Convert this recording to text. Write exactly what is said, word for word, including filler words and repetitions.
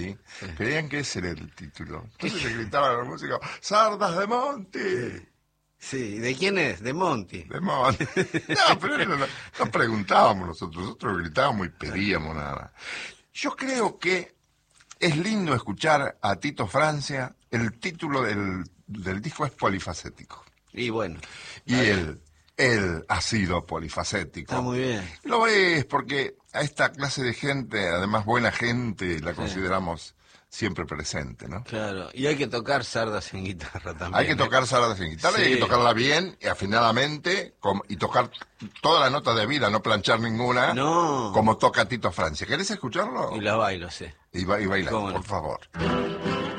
Monti, sí. Creían que ese era el título. Entonces le gritaban a los músicos, ¡Sardas de Monti! Sí. Sí, ¿de quién es? De Monti. De Monti. No, pero no, no, no preguntábamos nosotros, nosotros gritábamos y pedíamos nada. Yo creo que es lindo escuchar a Tito Francia. El título del, del disco es polifacético. Y bueno. Y él, él ha sido polifacético. Está muy bien. Lo es porque a esta clase de gente, además buena gente, la sí. consideramos siempre presente, ¿no? Claro, y hay que tocar sardas en guitarra también. Hay que tocar ¿eh? sardas en guitarra, sí. y hay que tocarla bien, y afinadamente, com- y tocar toda la nota de vida, no planchar ninguna, no. como toca Tito Francia. ¿Querés escucharlo? Y la bailo, sí. Y, ba- y baila, por no? favor.